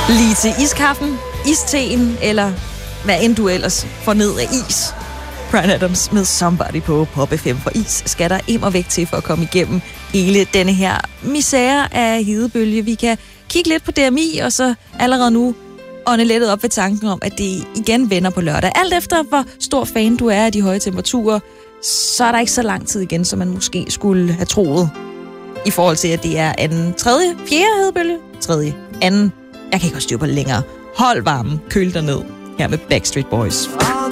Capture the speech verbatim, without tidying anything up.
Lige til iskaffen, isteen, eller hvad end du ellers får ned af is. Bryan Adams med Somebody på Pop F M, for is skal der immer væk til for at komme igennem hele denne her misære af hedebølge. Vi kan kigge lidt på D M I, og så allerede nu ånde lettet op ved tanken om, at det igen vender på lørdag. Alt efter, hvor stor fan du er af de høje temperaturer, så er der ikke så lang tid igen, som man måske skulle have troet. I forhold til, at det er anden, tredje, fjerde hedebølge, tredje, anden. Jeg kan ikke også styre på det længere. Hold varmen, køl dig ned. Her med Backstreet Boys.